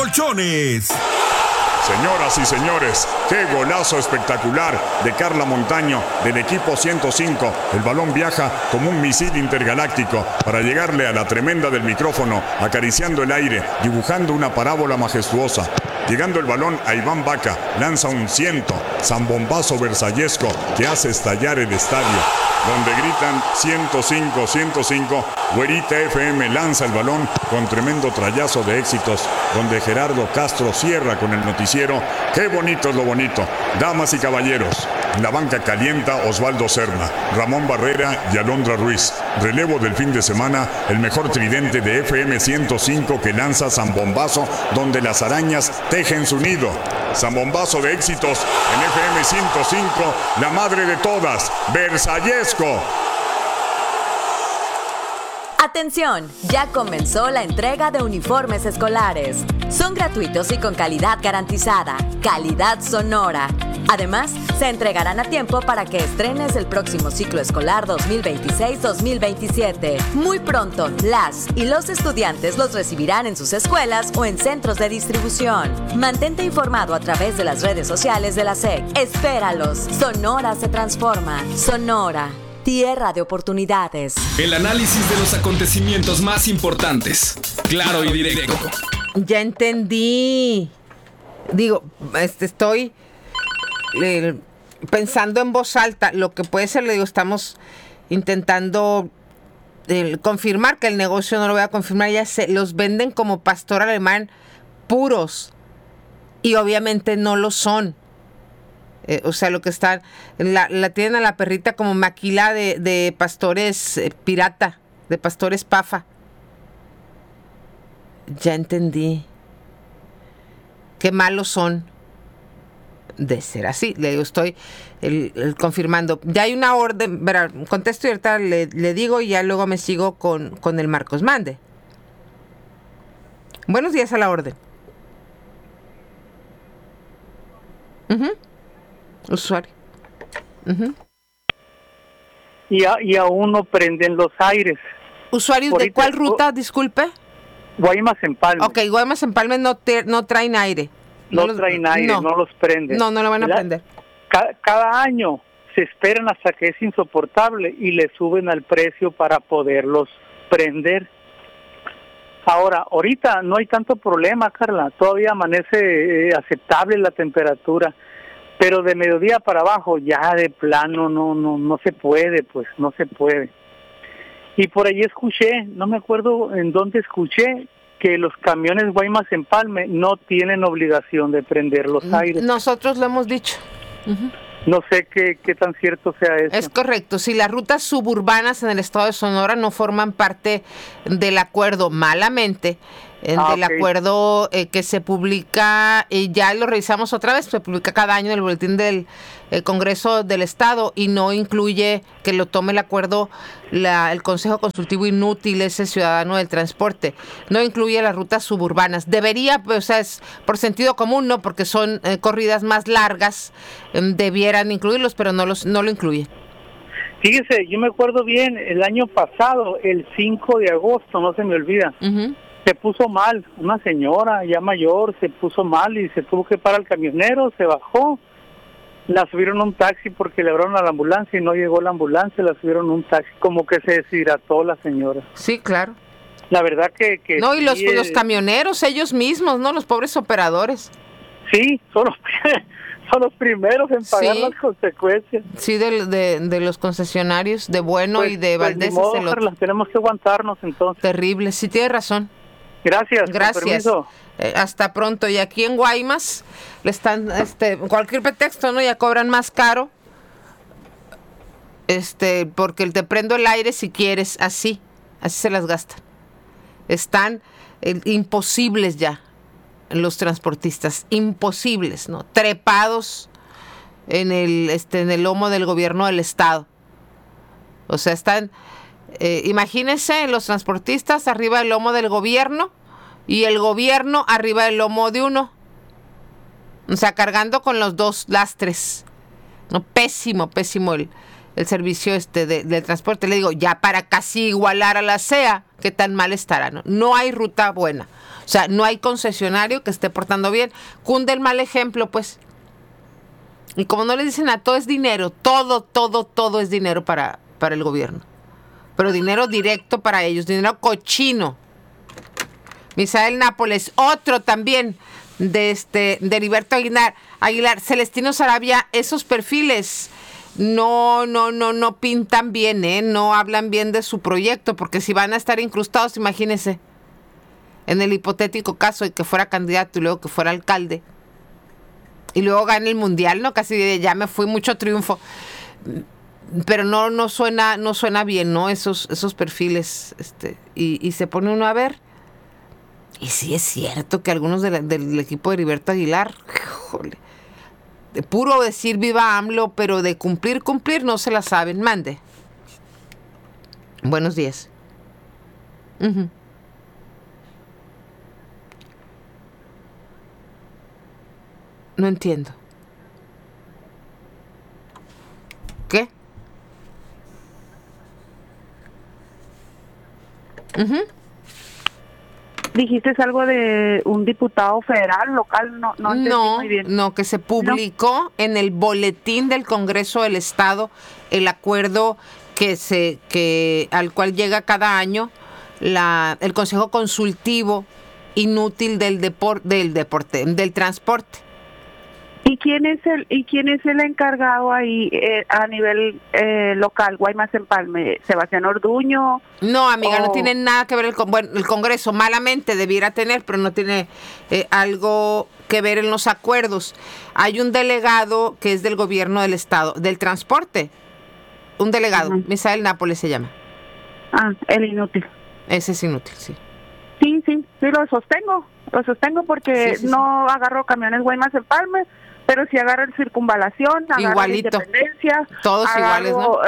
Colchones. Señoras y señores, qué golazo espectacular de Carla Montaño del equipo 105. El balón viaja como un misil intergaláctico para llegarle a la tremenda del micrófono, acariciando el aire, dibujando una parábola majestuosa. Llegando el balón a Iván Vaca, lanza un zambombazo versallesco que hace estallar el estadio, donde gritan 105, 105. Güerita FM lanza el balón con tremendo trayazo de éxitos, donde Gerardo Castro cierra con el noticiero. Qué bonito es lo bonito. Damas y caballeros, en la banca calienta Osvaldo Serna, Ramón Barrera y Alondra Ruiz. Relevo del fin de semana, el mejor tridente de FM 105 que lanza zambombazo, donde las arañas tejen su nido. Zambombazo de éxitos en FM 105, la madre de todas, versallesco. Atención, ya comenzó la entrega de uniformes escolares. Son gratuitos y con calidad garantizada, calidad Sonora. Además, se entregarán a tiempo para que estrenes el próximo ciclo escolar 2026-2027. Muy pronto, las y los estudiantes los recibirán en sus escuelas o en centros de distribución. Mantente informado a través de las redes sociales de la SEC. Espéralos. Sonora se transforma. Sonora. Tierra de oportunidades. El análisis de los acontecimientos más importantes. Claro y directo. Ya entendí. Digo, estoy pensando en voz alta. Lo que puede ser, le digo, estamos intentando confirmar que el negocio no lo voy a confirmar. Ya sé, los venden como pastor alemán puros. Y obviamente no lo son. O sea, lo que están, la tienen a la perrita como maquila de pastores pirata, de pastores pafa. Ya entendí. Qué malos son de ser así. Le digo, estoy confirmando. Ya hay una orden, verá, contesto y ahorita le digo y ya luego me sigo con el Marcos Mande. Buenos días a la orden. Usuario. Y aún no prenden los aires. ¿Usuarios de cuál ruta, disculpe? Guaymas-Empalme. Ok, Guaymas-Empalme no traen aire. No traen aire, no los prenden. No lo van a prender. Cada año se esperan hasta que es insoportable y le suben al precio para poderlos prender. Ahorita no hay tanto problema, Carla. Todavía amanece aceptable la temperatura. Pero de mediodía para abajo ya de plano no se puede, pues no se puede. Y por ahí escuché, no me acuerdo en dónde escuché, que los camiones Guaymas-Empalme no tienen obligación de prender los aires. Nosotros lo hemos dicho. No sé qué tan cierto sea eso. Es correcto. Si las rutas suburbanas en el estado de Sonora no forman parte del acuerdo, malamente, del acuerdo que se publica, ya lo revisamos otra vez, se publica cada año en el boletín del Congreso del Estado y no incluye que lo tome el acuerdo el Consejo Consultivo Inútil, ese ciudadano del transporte, no incluye las rutas suburbanas. Debería, o sea, es por sentido común, ¿no? Porque son corridas más largas, debieran incluirlos, pero no lo incluye. Fíjese, yo me acuerdo bien, el año pasado, el 5 de agosto, no se me olvida, se puso mal, una señora ya mayor se puso mal y se tuvo que parar el camionero, se bajó, la subieron a un taxi porque le abrieron a la ambulancia y no llegó la ambulancia, la subieron a un taxi, como que se deshidrató la señora. Sí, claro. La verdad que no, y sí, los camioneros, ellos mismos, ¿no? Los pobres operadores. Sí, son los primeros en pagar las consecuencias. Sí, de los concesionarios, de Bueno y de Valdés. Tenemos que aguantarnos entonces. Terrible, sí, tiene razón. Gracias. Hasta pronto. Y aquí en Guaymas le están, cualquier pretexto, ¿no? Ya cobran más caro. Porque te prendo el aire si quieres, así se las gastan. Están imposibles ya los transportistas, imposibles, ¿no? Trepados en el lomo del gobierno del estado. O sea, están, imagínense los transportistas arriba del lomo del gobierno y el gobierno arriba del lomo de uno. O sea, cargando con los dos lastres. No, pésimo el servicio de transporte. Le digo, ya para casi igualar a la CEA, ¿qué tan mal estará? No hay ruta buena. O sea, no hay concesionario que esté portando bien. Cunde el mal ejemplo, pues. Y como no le dicen a todo es dinero, todo es dinero para el gobierno. Pero dinero directo para ellos, dinero cochino. Misael Nápoles, otro también de Heriberto Aguilar, Celestino Sarabia, esos perfiles no pintan bien, no hablan bien de su proyecto, porque si van a estar incrustados, imagínense, en el hipotético caso de que fuera candidato y luego que fuera alcalde, y luego gane el mundial, ¿no? Casi ya me fui, mucho triunfo. Pero no suena bien, ¿no? Esos perfiles, y se pone uno a ver. Y sí es cierto que algunos del equipo de Heriberto Aguilar, híjole, de puro decir viva AMLO, pero de cumplir no se la saben. Mande. Buenos días. Uh-huh. No entiendo. ¿Qué? Uh-huh. Dijiste algo de un diputado federal, local, no entendí muy bien. No, que se publicó en el boletín del Congreso del Estado el acuerdo al cual llega cada año el Consejo Consultivo Inútil del Transporte. ¿Y quién es el encargado ahí a nivel local, Guaymas Empalme? ¿Sebastián Orduño? No, amiga, no tiene nada que ver el Congreso, malamente debiera tener, pero no tiene algo que ver en los acuerdos. Hay un delegado que es del gobierno del estado, del transporte, un delegado, uh-huh. Misael Nápoles se llama. Ah, el inútil. Ese es inútil, sí. Sí, lo sostengo porque sí. No agarro camiones Guaymas Empalme, pero si agarra el Circunvalación, agarra igualito. La Independencia, todos iguales, ¿no?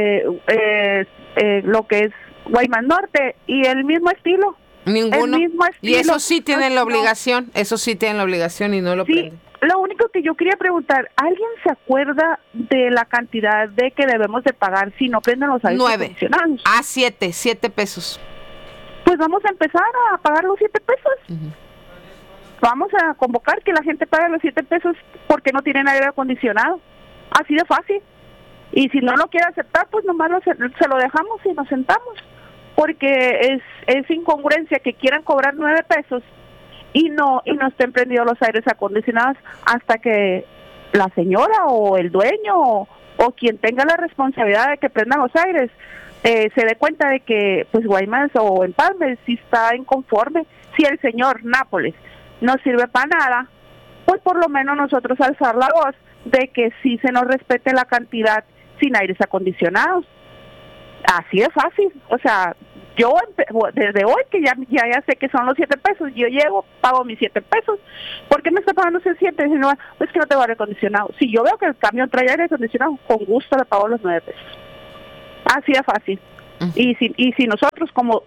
Lo que es Guaymas Norte, y el mismo estilo. Ninguno. El mismo estilo. Y eso sí tienen la obligación, y no lo prenden. Lo único que yo quería preguntar, ¿alguien se acuerda de la cantidad de que debemos de pagar si no prenden los aires acondicionados? 7 pesos. Pues vamos a empezar a pagar los 7 pesos. Uh-huh. Vamos a convocar que la gente pague los 7 pesos porque no tienen aire acondicionado. Así de fácil. Y si no lo quiere aceptar, pues nomás se lo dejamos y nos sentamos. Porque es incongruencia que quieran cobrar 9 pesos y no estén prendidos los aires acondicionados hasta que la señora o el dueño o quien tenga la responsabilidad de que prendan los aires se dé cuenta de que pues Guaymas o Empalme sí está inconforme. Si el señor Nápoles no sirve para nada, pues por lo menos nosotros alzar la voz de que sí se nos respete la cantidad sin aires acondicionados. Así de fácil. O sea, yo desde hoy que ya sé que son los 7 pesos, yo llego, pago mis 7 pesos. ¿Por qué me está pagando ese 7? Si no, es que no tengo aire acondicionado. Si yo veo que el camión trae aire acondicionado, con gusto le pago los 9 pesos. Así de fácil. Uh-huh. Y si nosotros como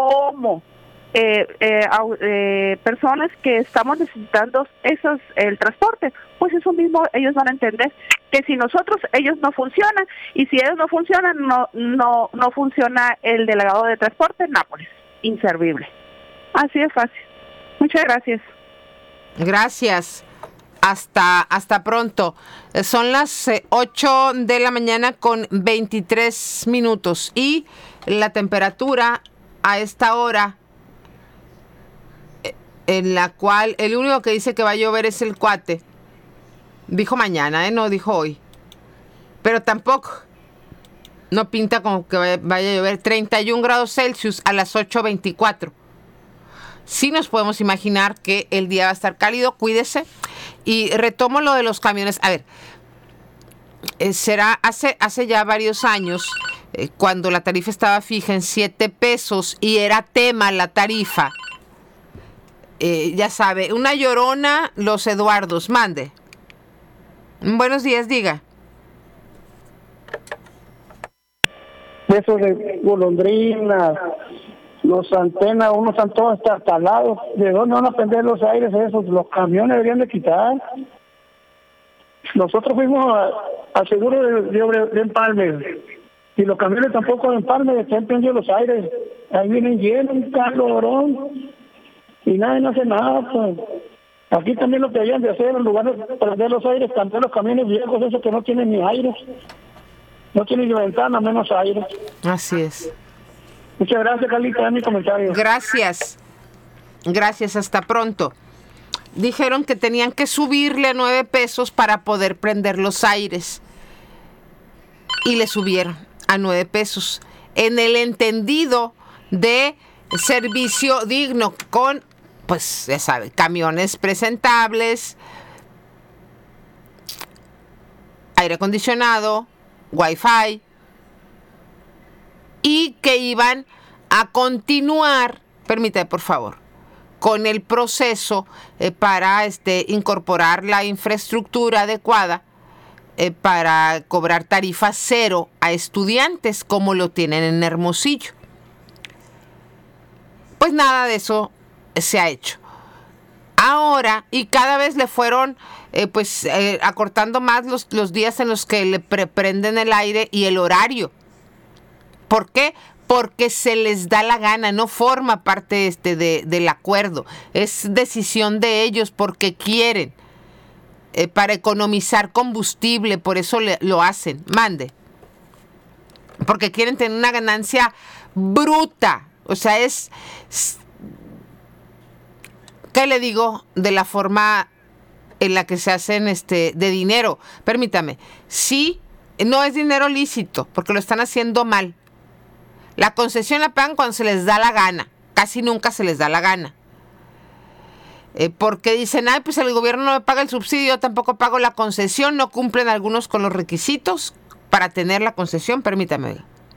personas que estamos necesitando el transporte, pues eso mismo ellos van a entender que si ellos no funcionan, y si ellos no funcionan, no funciona el delegado de transporte en Nápoles, inservible. Así de fácil. Muchas gracias. Gracias. Hasta pronto. Son las 8 de la mañana con 23 minutos y la temperatura a esta hora, en la cual el único que dice que va a llover es el cuate. Dijo mañana, no dijo hoy. Pero tampoco. No pinta como que vaya a llover. 31 grados Celsius a las 8:24. Sí nos podemos imaginar que el día va a estar cálido. Cuídese. Y retomo lo de los camiones. A ver, será hace ya varios años, cuando la tarifa estaba fija en 7 pesos y era tema la tarifa. Ya sabe, una llorona, los Eduardos. Mande. Buenos días, diga. Eso de golondrinas, los antenas, unos están todos talados. ¿De dónde van a prender los aires esos? Los camiones deberían de quitar. Nosotros fuimos al seguro de empalme. Y los camiones tampoco de empalme, se han prendido los aires. Ahí vienen llenos, un calorón, y nadie no hace nada, pues. Aquí también lo que habían de hacer, en lugar de prender los aires, cambiar los camiones viejos, esos que no tienen ni aire. No tienen ni ventana, menos aire. Así es. Muchas gracias, Carlita, es mi comentario. Gracias. Gracias, hasta pronto. Dijeron que tenían que subirle a 9 pesos para poder prender los aires. Y le subieron a 9 pesos. En el entendido de servicio digno, con, pues, ya sabe, camiones presentables, aire acondicionado, Wi-Fi, y que iban a continuar, permítame por favor, con el proceso para incorporar la infraestructura adecuada para cobrar tarifa cero a estudiantes, como lo tienen en Hermosillo. Pues nada de eso se ha hecho. Ahora, y cada vez le fueron acortando más los días en los que le prenden el aire y el horario. ¿Por qué? Porque se les da la gana, no forma parte del acuerdo. Es decisión de ellos porque quieren, para economizar combustible, por eso lo hacen. Mande. Porque quieren tener una ganancia bruta. O sea, ¿qué le digo? De la forma en la que se hacen de dinero. Permítame. Sí, no es dinero lícito, porque lo están haciendo mal. La concesión la pagan cuando se les da la gana. Casi nunca se les da la gana. Porque dicen, ay, pues el gobierno no me paga el subsidio, yo tampoco pago la concesión. No cumplen algunos con los requisitos para tener la concesión. Permítame.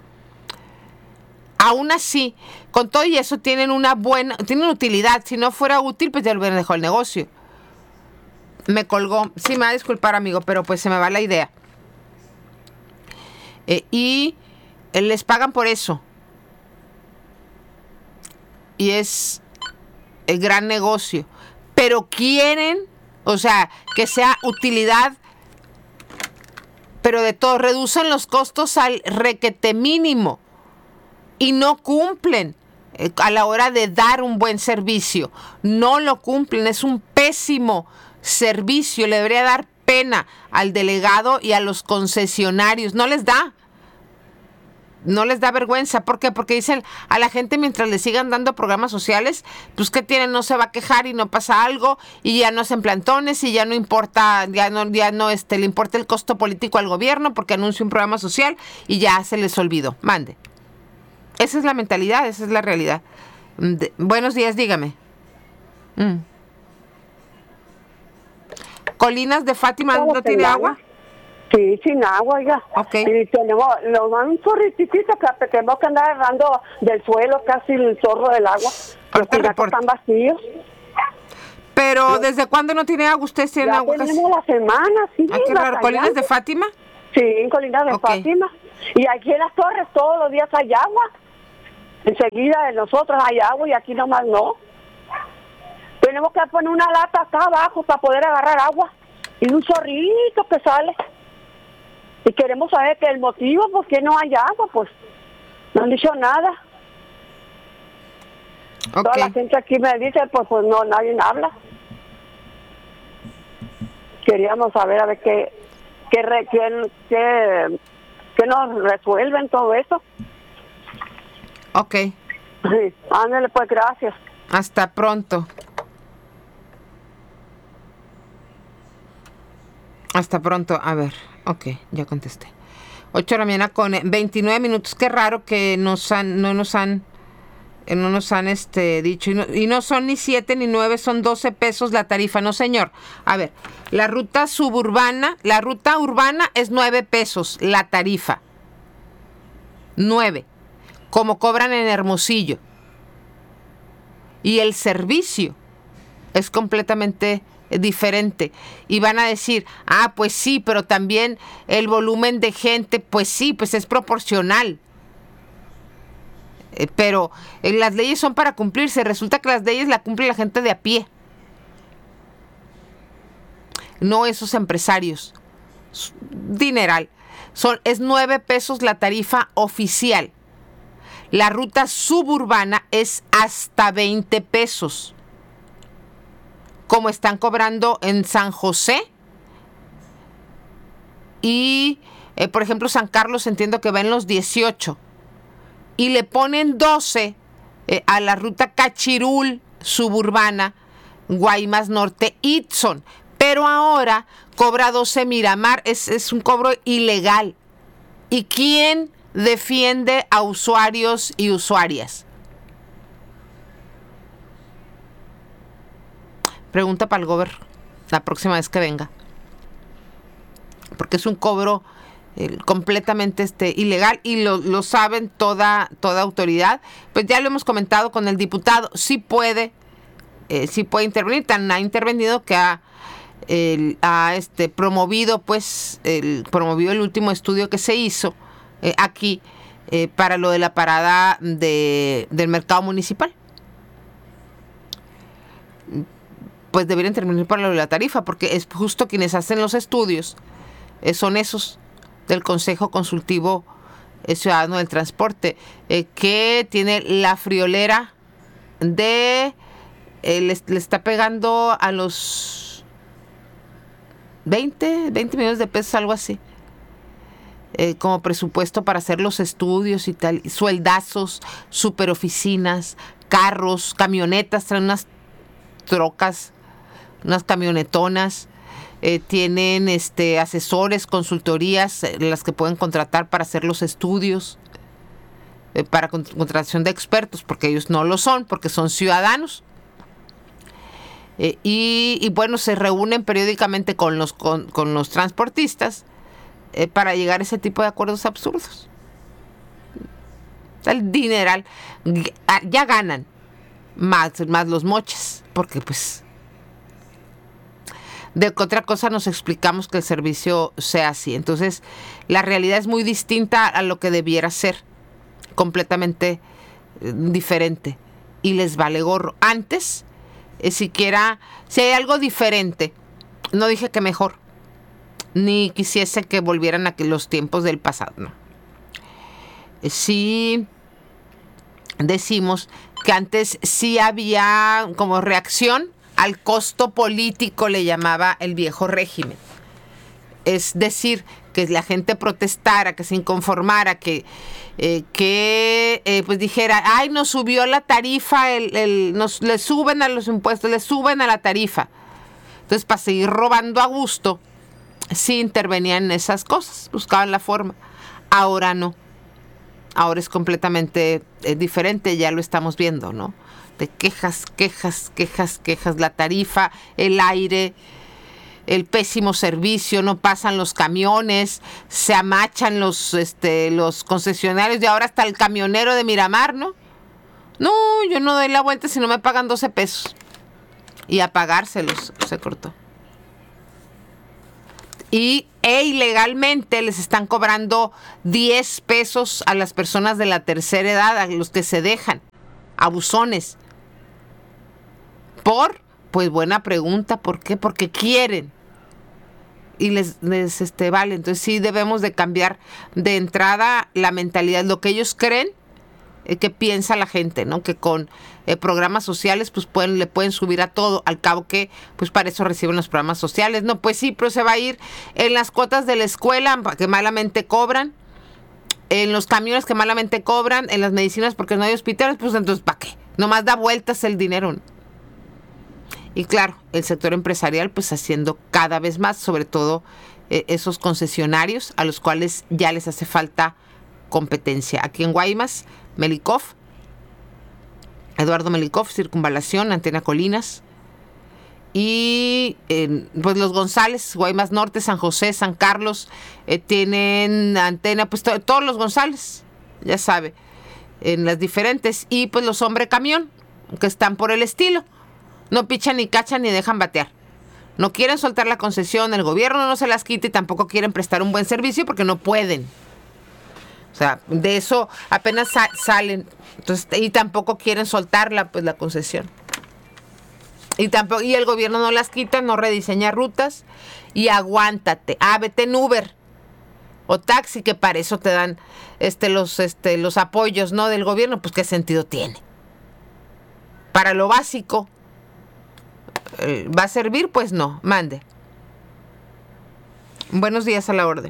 Aún así, con todo y eso, tienen tienen utilidad. Si no fuera útil, pues ya lo hubieran dejado el negocio. Me colgó. Sí, me va a disculpar, amigo, pero pues se me va la idea. Y les pagan por eso. Y es el gran negocio. Pero quieren, o sea, que sea utilidad, pero de todo, reducen los costos al requete mínimo. Y no cumplen a la hora de dar un buen servicio. No lo cumplen, es un pésimo servicio. Le debería dar pena al delegado y a los concesionarios. No les da vergüenza. ¿Por qué? Porque dicen a la gente, mientras le sigan dando programas sociales, pues ¿qué tienen? No se va a quejar y no pasa algo, y ya no hacen plantones, y ya no importa, ya no le importa el costo político al gobierno porque anuncia un programa social y ya se les olvidó. Mande. Esa es la mentalidad, esa es la realidad. Buenos días, dígame. ¿Colinas de Fátima no tiene agua? Sí, sin agua, oiga. Okay. Y tenemos un chorrititito que tenemos que andar agarrando del suelo casi el chorro del agua. Los tinacos están vacíos. Pero, ¿desde cuándo no tiene agua? ¿Ustedes tienen ya agua? Tenemos la semana, sí. Qué raro. ¿Colinas de Fátima? Sí, en Colinas de Fátima. Y aquí en las torres todos los días hay agua. Enseguida de nosotros hay agua y aquí nomás no. Tenemos que poner una lata acá abajo para poder agarrar agua. Y un chorrito que sale. Y queremos saber que el motivo por qué no hay agua, pues no han dicho nada. Okay. Toda la gente aquí me dice, pues no, nadie habla. Queríamos saber a ver qué nos resuelven todo eso. Ok. Sí, ándale, pues gracias. Hasta pronto. Hasta pronto. A ver, ok, ya contesté. 8 de la mañana con 29 minutos. Qué raro que no nos han dicho. Y no son ni 7 ni 9, son 12 pesos la tarifa. No, señor. A ver, la ruta urbana es 9 pesos la tarifa. 9. Como cobran en Hermosillo. Y el servicio es completamente diferente. Y van a decir, pues sí, pero también el volumen de gente, pues sí, pues es proporcional. Pero las leyes son para cumplirse. Resulta que las leyes las cumple la gente de a pie. No esos empresarios. dineral. Es 9 pesos la tarifa oficial. La ruta suburbana es hasta 20 pesos. Como están cobrando en San José. Y, por ejemplo, San Carlos entiendo que va en los 18. Y le ponen 12 a la ruta Cachirul suburbana, Guaymas Norte, Itzon. Pero ahora cobra 12 Miramar. Es un cobro ilegal. ¿Y quién defiende a usuarios y usuarias? Pregunta para el gobierno la próxima vez que venga. Porque es un cobro completamente ilegal y lo saben toda autoridad. Pues ya lo hemos comentado con el diputado. Sí puede intervenir. Tan ha intervenido que ha promovido el último estudio que se hizo aquí para lo de la parada del mercado municipal. Pues debería intervenir para lo de la tarifa, porque es justo quienes hacen los estudios son esos del Consejo Consultivo Ciudadano del Transporte, que tiene la friolera de le está pegando a los 20 millones de pesos, algo así, como presupuesto para hacer los estudios y tal, sueldazos, superoficinas, carros, camionetas, traen unas trocas, unas camionetonas, tienen asesores, consultorías, las que pueden contratar para hacer los estudios, para contratación de expertos, porque ellos no lo son, porque son ciudadanos. Y bueno, se reúnen periódicamente con los transportistas para llegar a ese tipo de acuerdos absurdos. El dineral, ya ganan más los moches, porque pues de otra cosa nos explicamos que el servicio sea así. Entonces la realidad es muy distinta a lo que debiera ser, completamente diferente, y les vale gorro. Antes, si hay algo diferente, no dije que mejor, ni quisiese que volvieran a los tiempos del pasado, no. Sí decimos que antes sí había como reacción al costo político, le llamaba el viejo régimen. Es decir, que la gente protestara, que se inconformara, que pues dijera, ay, nos subió la tarifa, le suben a los impuestos, le suben a la tarifa. Entonces, para seguir robando a gusto, sí intervenían en esas cosas, buscaban la forma. Ahora no. Ahora es completamente diferente, ya lo estamos viendo, ¿no? De quejas, la tarifa, el aire, el pésimo servicio, no pasan los camiones, se amachan los concesionarios, y ahora hasta el camionero de Miramar, ¿no? No, yo no doy la vuelta si no me pagan 12 pesos. Y a pagárselos, se cortó. Y ilegalmente les están cobrando 10 pesos a las personas de la tercera edad, a los que se dejan, abusones. Pues buena pregunta, ¿por qué? Porque quieren. Y les vale. Entonces sí debemos de cambiar de entrada la mentalidad, lo que ellos creen que piensa la gente, ¿no? Que con programas sociales pues le pueden subir a todo, al cabo que pues para eso reciben los programas sociales. No, pues sí, pero se va a ir en las cuotas de la escuela que malamente cobran, en los camiones que malamente cobran, en las medicinas porque no hay hospitales, pues entonces ¿para qué? Nomás da vueltas el dinero, ¿no? Y claro, el sector empresarial pues haciendo cada vez más, sobre todo esos concesionarios a los cuales ya les hace falta competencia. Aquí en Guaymas, Eduardo Melikov, Circunvalación, Antena Colinas. Y pues los González, Guaymas Norte, San José, San Carlos, tienen antena, pues todos los González, ya sabe, en las diferentes. Y pues los Hombre Camión, que están por el estilo. No pichan ni cachan ni dejan batear. No quieren soltar la concesión, el gobierno no se las quita y tampoco quieren prestar un buen servicio porque no pueden. O sea, de eso apenas salen. Entonces, y tampoco quieren soltar la concesión. Y el gobierno no las quita, no rediseña rutas y aguántate. Vete en Uber o taxi, que para eso te dan los apoyos, ¿no?, del gobierno. Pues qué sentido tiene. Para lo básico ¿va a servir? Pues no, mande. Buenos días, a la orden.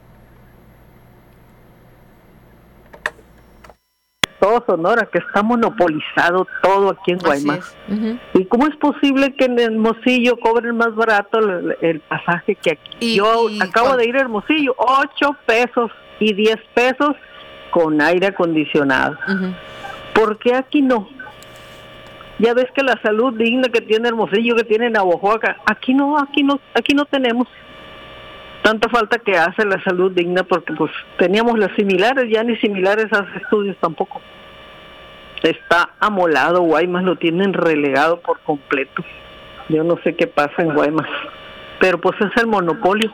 Todo Sonora, que está monopolizado todo aquí en Guaymas. Uh-huh. ¿Y cómo es posible que en Hermosillo cobren más barato el pasaje que aquí? Yo acabo de ir a Hermosillo, 8 pesos y 10 pesos con aire acondicionado. Uh-huh. ¿Por qué aquí no? Ya ves que la salud digna que tiene Hermosillo, que tiene Navojoa, aquí no tenemos. Tanta falta que hace la salud digna, porque pues teníamos las similares, ya ni similares hace estudios tampoco. Está amolado, Guaymas lo tienen relegado por completo. Yo no sé qué pasa en Guaymas, pero pues es el monopolio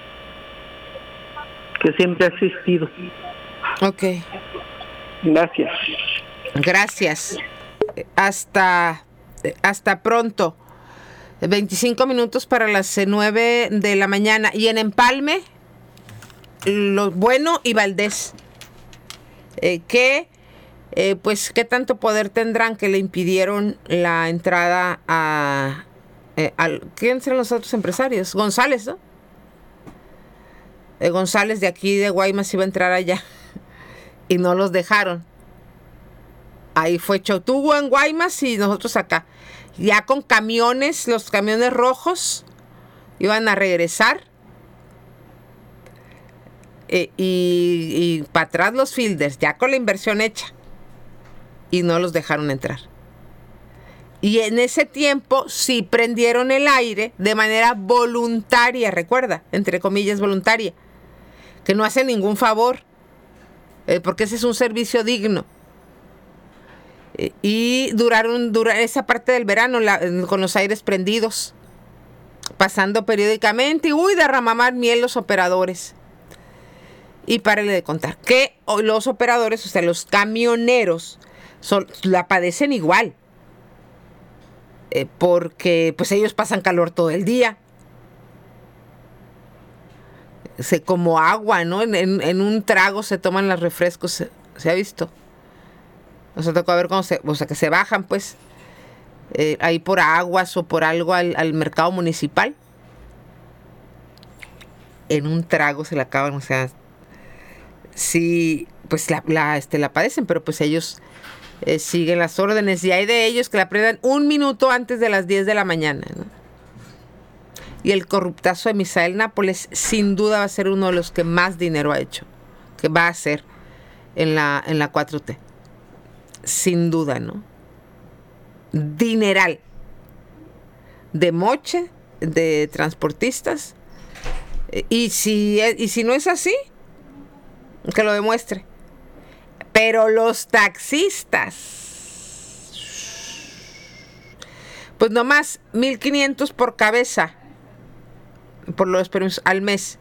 que siempre ha existido. Ok. Gracias. Hasta pronto. 25 minutos para las 9 de la mañana. Y en Empalme, Bueno y Valdés, pues qué tanto poder tendrán que le impidieron la entrada a ¿quién serán los otros empresarios? González, ¿no? González de aquí de Guaymas iba a entrar allá y no los dejaron. Ahí fue Chotubo en Guaymas y nosotros acá. Ya con camiones, los camiones rojos iban a regresar y para atrás los fielders, ya con la inversión hecha, y no los dejaron entrar. Y en ese tiempo sí prendieron el aire de manera voluntaria, recuerda, entre comillas voluntaria, que no hace ningún favor, porque ese es un servicio digno. Y duraron esa parte del verano con los aires prendidos, pasando periódicamente y derramar miel los operadores. Y párele de contar que los operadores, o sea, los camioneros, la padecen igual, porque pues ellos pasan calor todo el día, como agua, ¿no? En un trago se toman los refrescos, ¿se ha visto? Nos tocó ver cómo que se bajan, pues, ahí por aguas o por algo al mercado municipal. En un trago se la acaban, o sea, sí, pues la padecen, pero pues ellos siguen las órdenes. Y hay de ellos que la prendan 1 minuto antes de las 10 de la mañana, ¿no? Y el corruptazo de Misael Nápoles sin duda va a ser uno de los que más dinero ha hecho, que va a hacer en la 4T. Sin duda, ¿no? Dineral. De moche, de transportistas. Y si no es así, que lo demuestre. Pero los taxistas, pues nomás 1,500 por cabeza, por los permisos al mes.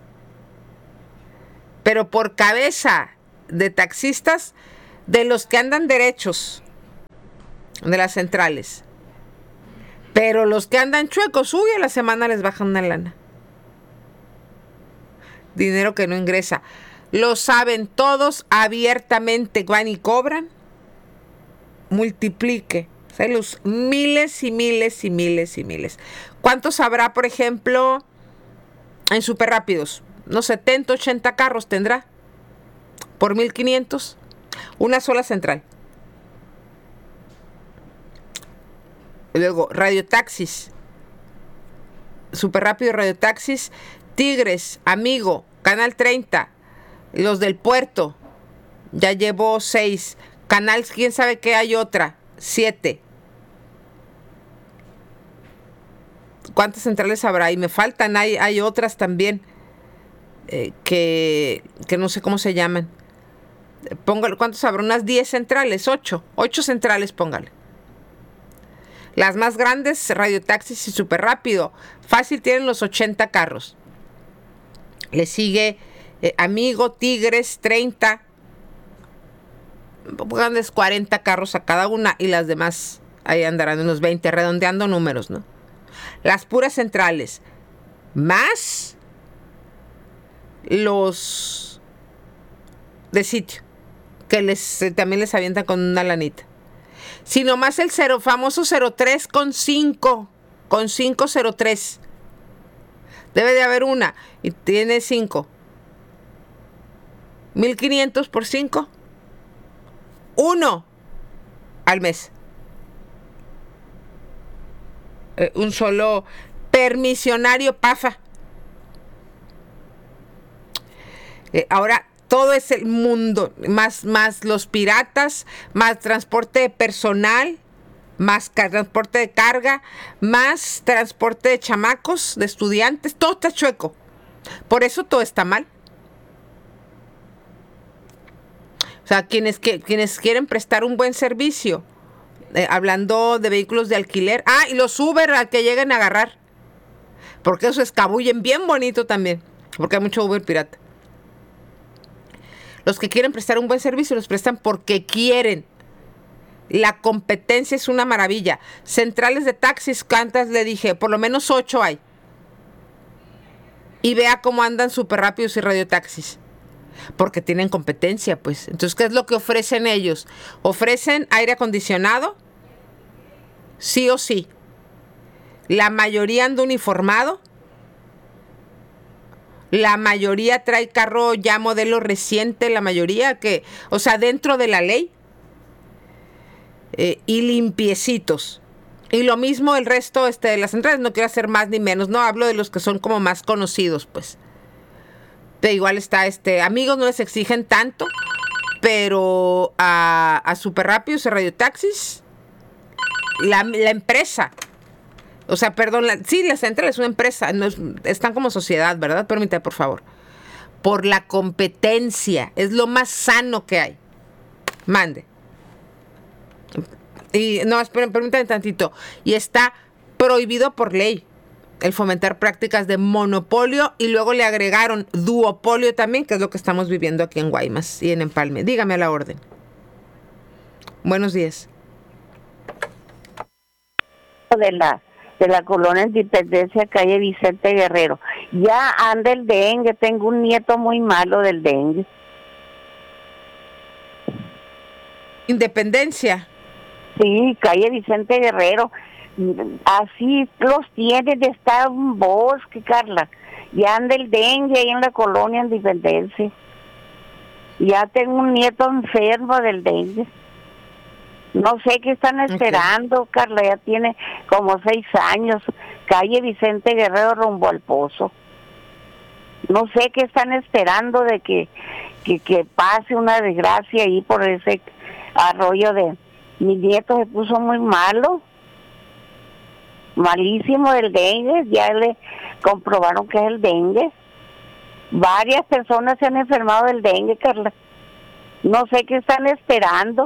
Pero por cabeza de taxistas, de los que andan derechos, de las centrales. Pero los que andan chuecos, a la semana les bajan una lana. Dinero que no ingresa. Lo saben todos abiertamente, van y cobran. Multiplique. O sea, los miles y miles y miles y miles. ¿Cuántos habrá, por ejemplo, en Superrápidos? No, 70, 80 carros tendrá. Por 1,500. Una sola central. Luego, radiotaxis. Superrápido, radiotaxis. Tigres, Amigo, Canal 30. Los del puerto. Ya llevo 6. Canal, quién sabe qué hay otra. 7. ¿Cuántas centrales habrá? Y me faltan, hay otras también. Que no sé cómo se llaman. Póngale, ¿cuántos habrá? Unas 10 centrales, 8 centrales, póngale. Las más grandes, radiotaxis y Superrápido, fácil tienen los 80 carros. Le sigue Amigo, Tigres, 30. Pónganles 40 carros a cada una y las demás ahí andarán unos 20, redondeando números, ¿no? Las puras centrales, más los de sitio, que también les avientan con una lanita. Si nomás el famoso 03 con 503. Debe de haber una y tiene 5. 1,500 por 5. 1 al mes. Un solo permisionario PAFA. Ahora todo es el mundo, más los piratas, más transporte personal, más transporte de carga, más transporte de chamacos, de estudiantes, todo está chueco. Por eso todo está mal. O sea, quienes quieren prestar un buen servicio, hablando de vehículos de alquiler, y los Uber al que lleguen a agarrar, porque eso escabullen bien bonito también, porque hay mucho Uber pirata. Los que quieren prestar un buen servicio los prestan porque quieren. La competencia es una maravilla. Centrales de taxis, ¿cuántas le dije? Por lo menos 8 hay. Y vea cómo andan súper rápidos y radiotaxis. Porque tienen competencia, pues. Entonces, ¿qué es lo que ofrecen ellos? Ofrecen aire acondicionado, sí o sí. La mayoría anda uniformado. La mayoría trae carro ya modelo reciente, la mayoría o sea, dentro de la ley. Y limpiecitos. Y lo mismo el resto de las centrales, no quiero hacer más ni menos, no hablo de los que son como más conocidos, pues. Pero igual está amigos no les exigen tanto, pero a Super Rápidos y radiotaxis, la empresa, o sea, perdón, la central es una empresa, están como sociedad, ¿verdad? Permítame, por favor. Por la competencia, es lo más sano que hay. Mande. Y no, permítame tantito. Y está prohibido por ley el fomentar prácticas de monopolio, y luego le agregaron duopolio también, que es lo que estamos viviendo aquí en Guaymas y en Empalme. Dígame a la orden. Buenos días. De la colonia Independencia, calle Vicente Guerrero. Ya anda el dengue, tengo un nieto muy malo del dengue. Independencia. Sí, calle Vicente Guerrero. Así los tienen, está un bosque, Carla. Ya anda el dengue ahí en la colonia Independencia. Ya tengo un nieto enfermo del dengue. No sé qué están esperando, Carla, ya tiene como 6 años. Calle Vicente Guerrero rumbo al Pozo. No sé qué están esperando de que pase una desgracia ahí por ese arroyo de... Mi nieto se puso muy malo, malísimo del dengue, ya le comprobaron que es el dengue. Varias personas se han enfermado del dengue, Carla. No sé qué están esperando.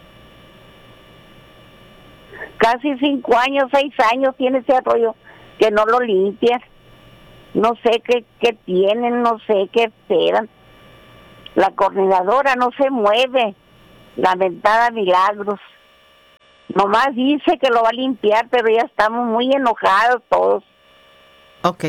Casi 5 años, 6 años tiene ese arroyo que no lo limpian. No sé qué tienen, no sé qué esperan. La coordinadora no se mueve. Lamentada Milagros. Nomás dice que lo va a limpiar, pero ya estamos muy enojados todos. Ok,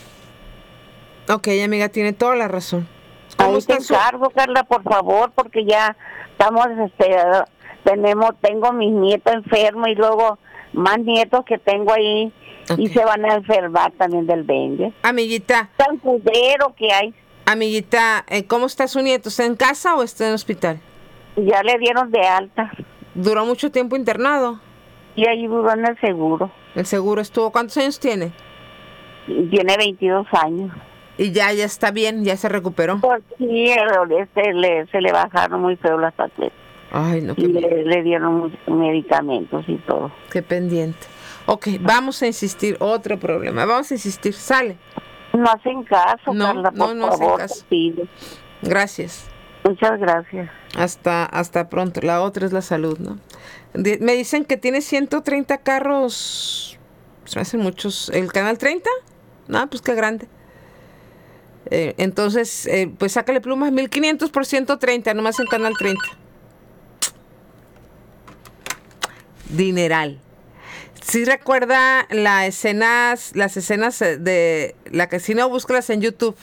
amiga, tiene toda la razón. Ahí te encargo, Carla, por favor, porque ya estamos desesperados. Tengo mis nietos enfermos y luego más nietos que tengo ahí y se van a enfermar también del dengue. Amiguita. Tan culero que hay. Amiguita, ¿cómo está su nieto? ¿Está en casa o está en el hospital? Ya le dieron de alta. ¿Duró mucho tiempo internado? Y ahí duró en el seguro. ¿El seguro estuvo? ¿Cuántos años tiene? Tiene 22 años. ¿Y ya está bien? ¿Ya se recuperó? Pues sí, se le bajaron muy feo las atletas. Ay, no. Y le dieron muchos medicamentos y todo. Qué pendiente. Ok, vamos a insistir. Otro problema. Vamos a insistir. Sale. No hacen caso, no, Carla, por favor. Hacen caso. Gracias. Muchas gracias. Hasta pronto. La otra es la salud, ¿no? Me dicen que tiene 130 carros. Se me hacen muchos. ¿El canal 30? No, pues qué grande. Entonces, pues sácale plumas. 1,500 por 130, nomás en canal 30. dineral. ¿Sí recuerda las escenas de la que si no, búscalas en YouTube,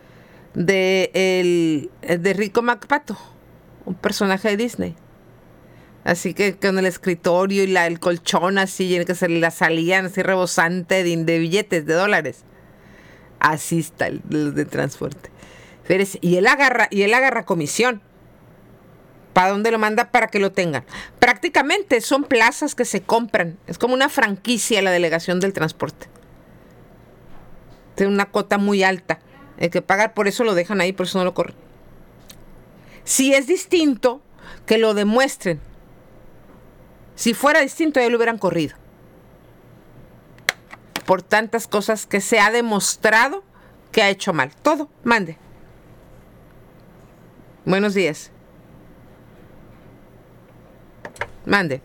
de Rico McPato, un personaje de Disney? Así que con el escritorio y el colchón así, en que se la salían así rebosante de billetes de dólares. Así está el de transporte. Y él agarra comisión. ¿Para dónde lo manda? Para que lo tengan. Prácticamente son plazas que se compran. Es como una franquicia la delegación del transporte. Tiene una cuota muy alta. Hay que pagar, por eso lo dejan ahí, por eso no lo corren. Si es distinto, que lo demuestren. Si fuera distinto, ya lo hubieran corrido. Por tantas cosas que se ha demostrado que ha hecho mal. Todo, mande. Buenos días. Mande.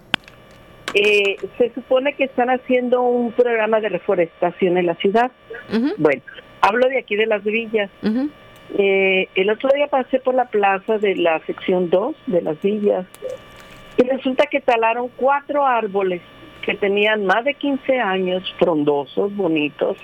Se supone que están haciendo un programa de reforestación en la ciudad. Uh-huh. Bueno, hablo de aquí de Las Villas. Uh-huh. El otro día pasé por la plaza de la sección 2 de Las Villas y resulta que talaron 4 árboles que tenían más de 15 años, frondosos, bonitos.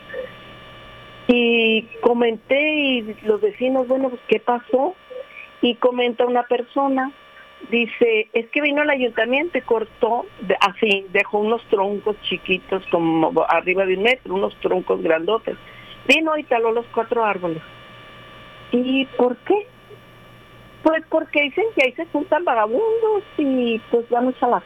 Y comenté y los vecinos, bueno, pues ¿qué pasó? Y comenta una persona, dice, es que vino el ayuntamiento y cortó, así, dejó unos troncos chiquitos como arriba de 1 metro, unos troncos grandotes. Vino y taló los 4 árboles. ¿Y por qué? Pues porque dicen que ahí se juntan vagabundos y pues dan mucha lata.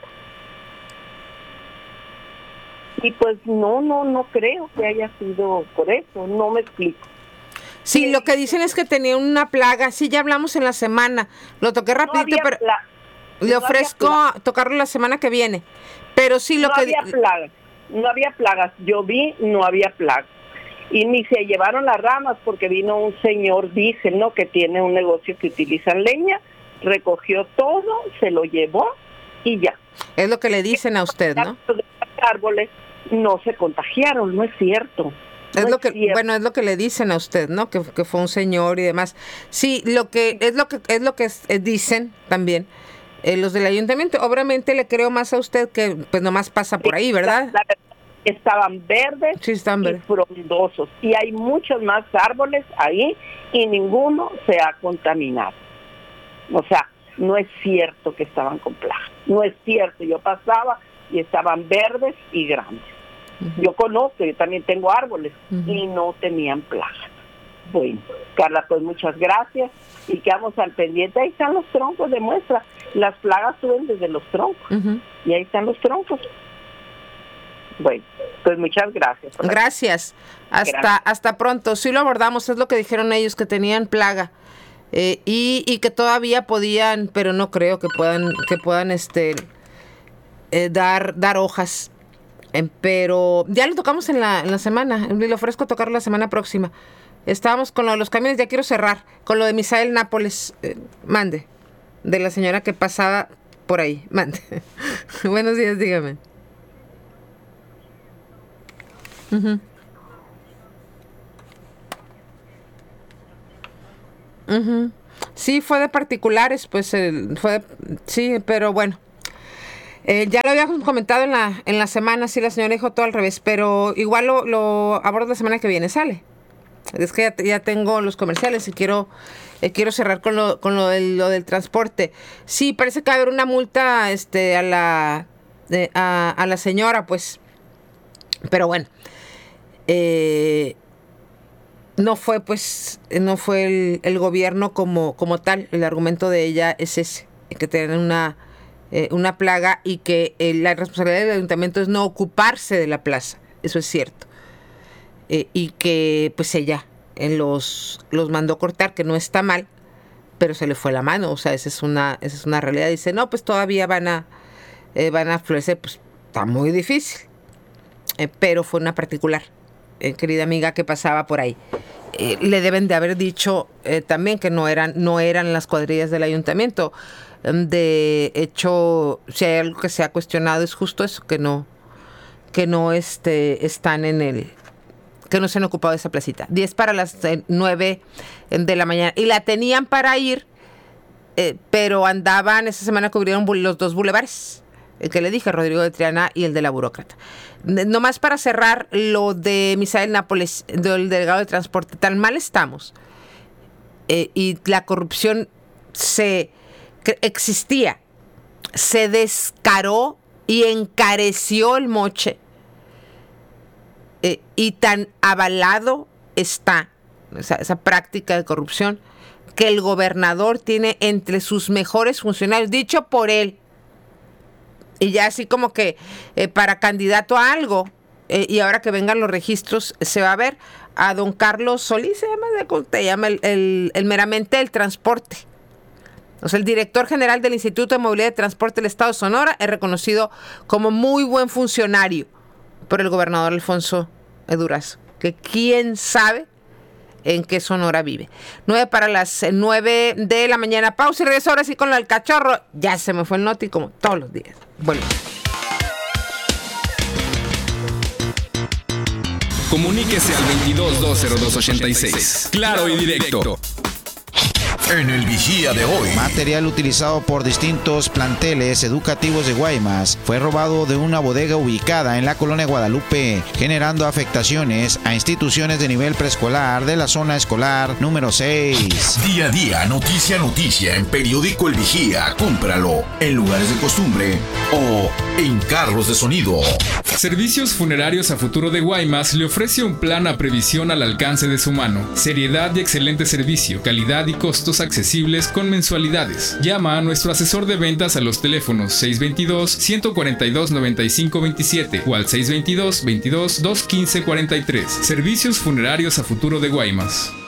Y pues no creo que haya sido por eso, no me explico. Sí, lo que dicen es que tenía una plaga. Sí, ya hablamos en la semana. Lo toqué rapidito, pero le ofrezco tocarlo la semana que viene. Pero sí, lo que... No había plagas. Yo vi, no había plagas. Y ni se llevaron las ramas porque vino un señor, dicen, ¿no? Que tiene un negocio que utilizan leña. Recogió todo, se lo llevó y ya. Es lo que le dicen a usted, ¿no? Los árboles no se contagiaron, no es cierto. Es lo que, bueno, es lo que le dicen a usted, ¿no? Que fue un señor y demás. Sí, lo que dicen también los del ayuntamiento. Obviamente le creo más a usted que pues nomás pasa por ahí, ¿verdad? Estaban verdes, sí, están verdes y frondosos. Y hay muchos más árboles ahí y ninguno se ha contaminado. O sea, no es cierto que estaban con plagas. No es cierto. Yo pasaba y estaban verdes y grandes. Uh-huh. Yo conozco, yo también tengo árboles, uh-huh, y no tenían plagas. Bueno, Carla, pues muchas gracias y quedamos al pendiente. Ahí están los troncos de muestra. Las plagas suben desde los troncos, uh-huh, y ahí están los troncos. Bueno, pues muchas gracias. Gracias. Hasta pronto. Sí lo abordamos, es lo que dijeron ellos, que tenían plaga y que todavía podían, pero no creo que puedan dar hojas. Pero ya lo tocamos en la semana. Le ofrezco tocarlo la semana próxima. Estábamos con lo de los camiones. Ya quiero cerrar con lo de Misael Nápoles. Mande. De la señora que pasaba por ahí. Mande. Buenos días, dígame. Uh-huh. Uh-huh. Sí, fue de particulares, pues sí, pero bueno. Ya lo habíamos comentado en la semana, sí, la señora dijo todo al revés, pero igual lo abordo la semana que viene, ¿sale? Es que ya tengo los comerciales y quiero cerrar con lo del transporte. Sí, parece que va a haber una multa a la señora, pues, pero bueno, no fue el gobierno como tal. El argumento de ella es ese, que tienen una plaga y que la responsabilidad del ayuntamiento es no ocuparse de la plaza. Eso es cierto. Y que pues ella los mandó cortar, que no está mal, pero se le fue la mano. O sea, esa es una realidad. Dice, no, pues todavía van a florecer. Pues está muy difícil. Pero fue una particular, querida amiga, que pasaba por ahí. Le deben de haber dicho también que no eran las cuadrillas del ayuntamiento. De hecho, si hay algo que se ha cuestionado es justo eso, que no están que no se han ocupado de esa placita. 10 para las 9 de la mañana. Y la tenían para ir, pero andaban, esa semana cubrieron los 2 bulevares. el que le dije, Rodrigo de Triana, y el de la burócrata. Nomás para cerrar lo de Misael Nápoles, del delegado de transporte, tan mal estamos, y la corrupción existía, se descaró y encareció el moche, y tan avalado está esa práctica de corrupción, que el gobernador tiene entre sus mejores funcionarios, dicho por él, y ya así como que para candidato a algo, y ahora que vengan los registros se va a ver a don Carlos Solís, se llama el meramente el transporte. O sea, el director general del Instituto de Movilidad y Transporte del Estado de Sonora es reconocido como muy buen funcionario por el gobernador Alfonso Durazo, que quién sabe en qué Sonora vive. 9 para las 9 de la mañana. Pausa y regreso ahora sí con lo del cachorro. Ya se me fue el noti como todos los días. Bueno. Comuníquese al 22-202-86. Claro y directo. En el Vigía de hoy. Material utilizado por distintos planteles educativos de Guaymas fue robado de una bodega ubicada en la colonia Guadalupe, generando afectaciones a instituciones de nivel preescolar de la zona escolar número 6. Día a día, noticia a noticia en Periódico El Vigía. Cómpralo en lugares de costumbre o en carros de sonido. Servicios Funerarios a Futuro de Guaymas le ofrece un plan a previsión al alcance de su mano. Seriedad y excelente servicio, calidad y costos accesibles con mensualidades. Llama a nuestro asesor de ventas a los teléfonos 622-142-9527 o al 622-22-215-43. Servicios Funerarios a Futuro de Guaymas.